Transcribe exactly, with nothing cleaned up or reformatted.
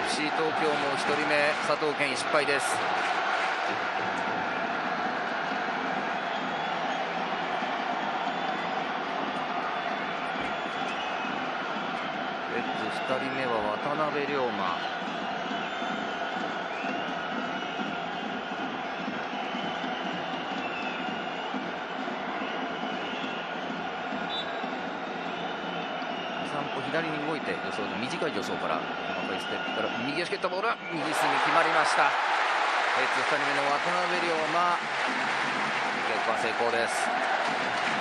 エフシー 東京もひとりめ佐藤健失敗です。レッズふたりめは渡辺龍馬。左に動いて予想で短い助走から細かいステップから右足蹴ったボールは右隅決まりました。レッズふたりめの渡辺龍馬、キックは成功です。